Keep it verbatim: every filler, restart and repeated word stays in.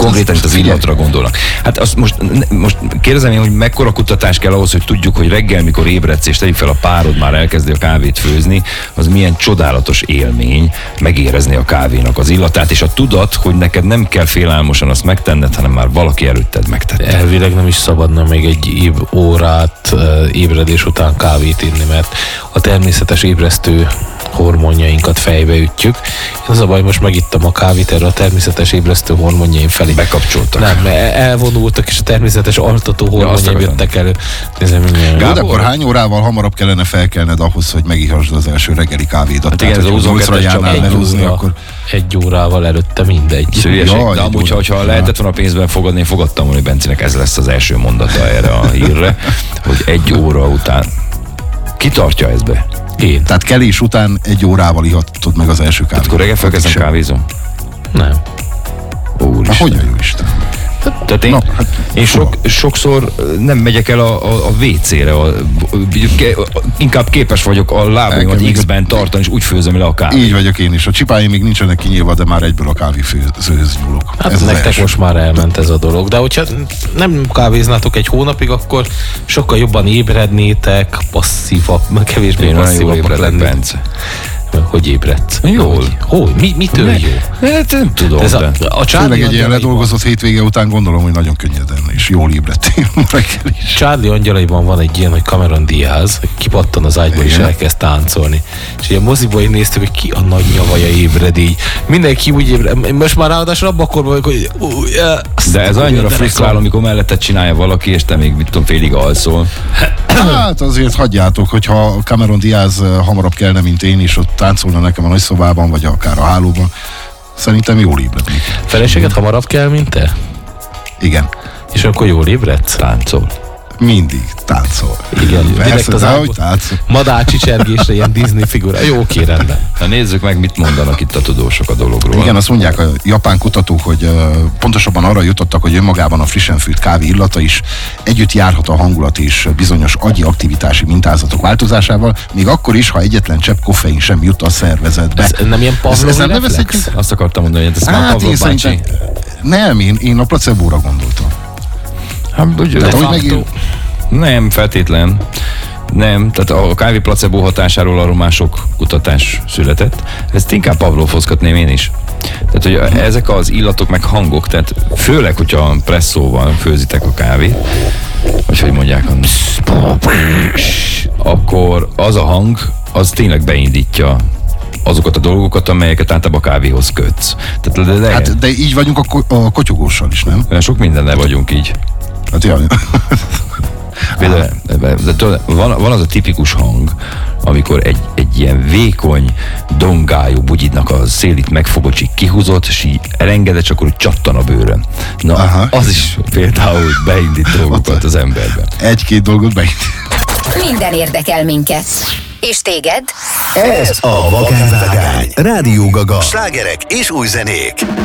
konkrétan itt az illatra gondolnak. Hát azt most, most kérdezem én, hogy mekkora kutatás kell ahhoz, hogy tudjuk, hogy reggel, mikor ébredsz, és tegyük fel a párod már elkezdi a kávét főzni, az milyen csodálatos élmény megérezni a kávénak az illatát, és a tudat, hogy neked nem kell félelmosan azt megtenned, hanem már valaki előtted megtette. Elvileg nem is szabadna még egy év órát ébredés után kávét inni, mert a természetes ébresztő hormonjainkat fejbe ütjük. Az a baj, most megittam a kávét, erre a természetes ébresztő hormonjaim felé bekapcsoltak. Nem, mert elvonultak, és a természetes altató hormonjaim ja, jöttek elő. Nézem, Jó, de akkor hány órával hamarabb kellene felkelned ahhoz, hogy megihasd az első reggeli kávédat? Hát igen, ez a huszonkettes csak egy, óra, akkor... egy órával előtte mindegy. Szülyeség, de amúgy, hogyha lehetett volna pénzben fogadni, én fogadtam volna, hogy Bencinek ez lesz az első mondata erre a hírre, hogy egy óra után ki tartja ezt be? Én. Tehát kelés után egy órával ihatod meg az első kávét. Akkor reggel felkezdem kávézom? Nem. Úristen. Hogyan jó Isten? Tehát én, Na, hát, én sok, sokszor nem megyek el a, a, a vécére, a, inkább képes vagyok a lábaimat X-ben tartani, és úgy főzöm le a kávét. Így vagyok én is. A csipáim még nincsenek kinyílva, de már egyből a kávéfőzőhöz nyúlok. Hát ez nektek most már elment ez a dolog. De hogyha nem kávéznátok egy hónapig, akkor sokkal jobban ébrednétek, passzívabb, kevésbé passzívabbak lennétek. Hogy ébredsz? Jól. Hogy? hogy? Mi, mitől ne, jó? Hát nem tudom. Ez a, a Főleg egy ilyen ledolgozott hétvége után gondolom, hogy nagyon könnyeden és jól ébredtél reggel is. Charlie angyalaiban van egy ilyen, hogy Cameron Diaz kipattan az ágyból és elkezd táncolni. És ilyen moziból néztük, hogy ki a nagy nyavaja ébred így. Mindenki úgy ébred. Most már ráadásul abban akkor vagyok, hogy... Uh, yeah, de ez annyira frusztrál, amikor melletted csinálja valaki, és te még mit tudom, félig alszol. Hát azért hagyjátok, hogyha Cameron Diaz hamarabb kelne, mint én, és ott táncolna nekem a nagyszobában, vagy akár a hálóban, szerintem jól ébrednék. Feleséged hamarabb kell, mint te? Igen. És akkor jól ébredsz? Táncol. Mindig táncol. Igen, persze, de hogy táncol. Madácsi csergésre, ilyen Disney figura. Jó, oké, rendben. Na nézzük meg, mit mondanak itt a tudósok a dologról. Igen, azt mondják a japán kutatók, hogy uh, pontosabban arra jutottak, hogy önmagában a frissen fűt kávé illata is együtt járhat a hangulat és bizonyos agyi aktivitási mintázatok változásával, még akkor is, ha egyetlen csepp koffein sem jut a szervezetbe. Ez nem ilyen Pavlov reflex? Azt akartam mondani, hogy ez hát már Pavlov bácsi. Nem, én, én a placebóra gondoltam. Hát, úgy, de hogy megint... Nem, feltétlen. Nem, tehát a kávé placebo hatásáról arról már sok kutatás született. Ezt inkább Pavlovhoz kötném én is. Tehát, hogy ezek az illatok meg hangok, tehát főleg, hogyha presszóval főzitek a kávét, vagy hogy mondják, akkor az a hang, az tényleg beindítja azokat a dolgokat, amelyeket általában a kávéhoz kötsz. Tehát, de, de, hát, de így vagyunk a, ko- a kotyogóssal is, nem? Sok mindennel vagyunk így. Hát jaj. Például, de, de, van, van az a tipikus hang, amikor egy, egy ilyen vékony, dongájú bugyidnak a szélit megfogod, így kihúzott, és így elengeded, csak akkor úgy csattan a bőrön. Na, aha, az is például beindít dolgokat az emberben. Egy-két dolgot beindít. Minden érdekel minket. És téged? Ez a Vakán Vágány. Rádió Gaga. Slágerek és új zenék.